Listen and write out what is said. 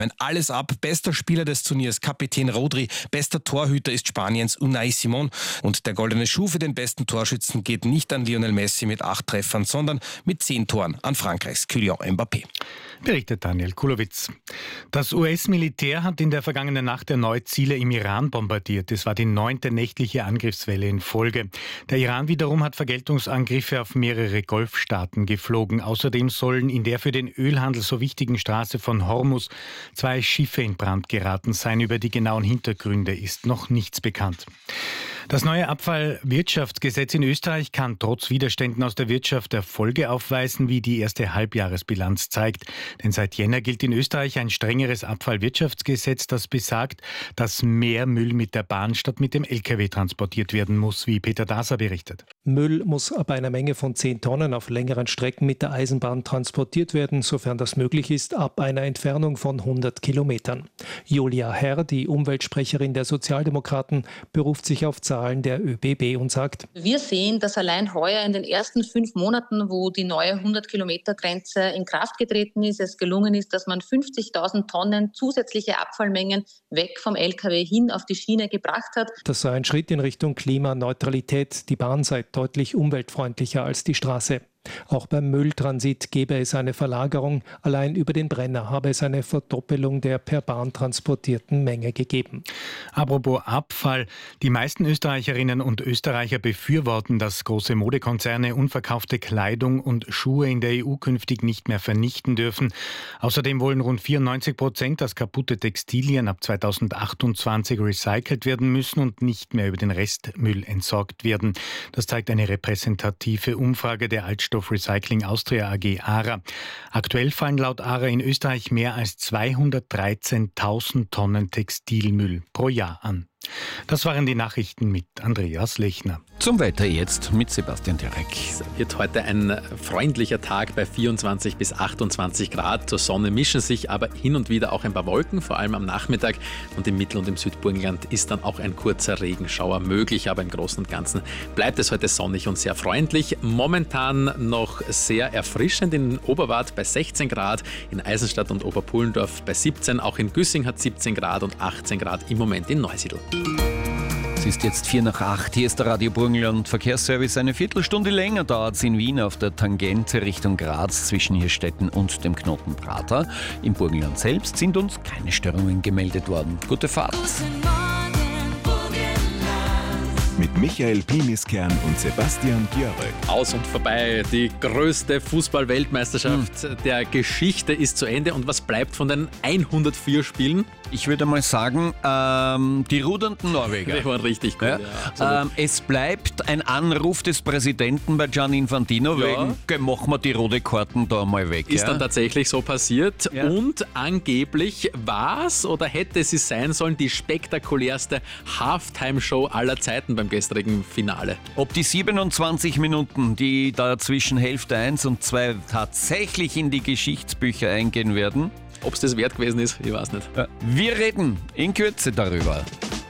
Alles ab. Bester Spieler des Turniers, Kapitän Rodri. Bester Torhüter ist Spaniens Unai Simón. Und der goldene Schuh für den besten Torschützen geht nicht an Lionel Messi mit 8 Treffern, sondern mit 10 Toren an Frankreichs Kylian Mbappé. Berichtet Daniel Kulowitz. Das US-Militär hat in der vergangenen Nacht erneut Ziele im Iran bombardiert. Es war die 9. nächtliche Angriffswelle in Folge. Der Iran wiederum hat Vergeltungsangriffe auf mehrere Golfstaaten geflogen. Außerdem sollen in der für den Ölhandel so wichtigen Straße von Hormuz 2 Schiffe in Brand geraten sein. Über die genauen Hintergründe ist noch nichts bekannt. Das neue Abfallwirtschaftsgesetz in Österreich kann trotz Widerständen aus der Wirtschaft Erfolge aufweisen, wie die erste Halbjahresbilanz zeigt. Denn seit Jänner gilt in Österreich ein strengeres Abfallwirtschaftsgesetz, das besagt, dass mehr Müll mit der Bahn statt mit dem LKW transportiert werden muss, wie Peter Daser berichtet. Müll muss ab einer Menge von 10 Tonnen auf längeren Strecken mit der Eisenbahn transportiert werden, sofern das möglich ist, ab einer Entfernung von 100 Kilometern. Julia Herr, die Umweltsprecherin der Sozialdemokraten, beruft sich auf Zahlen der ÖBB und sagt: Wir sehen, dass allein heuer in den ersten 5 Monaten, wo die neue 100-Kilometer-Grenze in Kraft getreten ist, es gelungen ist, dass man 50.000 Tonnen zusätzliche Abfallmengen weg vom LKW hin auf die Schiene gebracht hat. Das sei ein Schritt in Richtung Klimaneutralität. Die Bahn sei deutlich umweltfreundlicher als die Straße. Auch beim Mülltransit gebe es eine Verlagerung. Allein über den Brenner habe es eine Verdoppelung der per Bahn transportierten Menge gegeben. Apropos Abfall. Die meisten Österreicherinnen und Österreicher befürworten, dass große Modekonzerne unverkaufte Kleidung und Schuhe in der EU künftig nicht mehr vernichten dürfen. Außerdem wollen rund 94%, dass kaputte Textilien ab 2028 recycelt werden müssen und nicht mehr über den Restmüll entsorgt werden. Das zeigt eine repräsentative Umfrage der Altstoff Recycling Austria AG ARA. Aktuell fallen laut ARA in Österreich mehr als 213.000 Tonnen Textilmüll pro Jahr an. Das waren die Nachrichten mit Andreas Lechner. Zum Wetter jetzt mit Sebastian Derek. Es wird heute ein freundlicher Tag bei 24 bis 28 Grad. Zur Sonne mischen sich aber hin und wieder auch ein paar Wolken, vor allem am Nachmittag. Und im Mittel- und im Südburgenland ist dann auch ein kurzer Regenschauer möglich. Aber im Großen und Ganzen bleibt es heute sonnig und sehr freundlich. Momentan noch sehr erfrischend in Oberwart bei 16 Grad, in Eisenstadt und Oberpullendorf bei 17, auch in Güssing hat 17 Grad und 18 Grad im Moment in Neusiedl. Es ist jetzt 7:04. Hier ist der Radio Burgenland Verkehrsservice. Eine Viertelstunde länger dauert es in Wien auf der Tangente Richtung Graz zwischen Hirstetten und dem Knoten Prater. Im Burgenland selbst sind uns keine Störungen gemeldet worden. Gute Fahrt. Mit Michael Piniskern und Sebastian Gjöre. Aus und vorbei. Die größte Fußball-Weltmeisterschaft der Geschichte ist zu Ende. Und was bleibt von den 104 Spielen? Ich würde mal sagen, die rudernden Norweger. Die waren richtig gut. Ja, es bleibt ein Anruf des Präsidenten bei Gianni Infantino wegen, machen wir die rote Karten da mal weg. Ist dann tatsächlich so passiert. Ja. Und angeblich war es oder hätte sie sein sollen die spektakulärste Halftime-Show aller Zeiten beim gestrigen Finale. Ob die 27 Minuten, die da zwischen Hälfte 1 und 2 tatsächlich in die Geschichtsbücher eingehen werden? Ob es das wert gewesen ist, ich weiß nicht. Wir reden in Kürze darüber.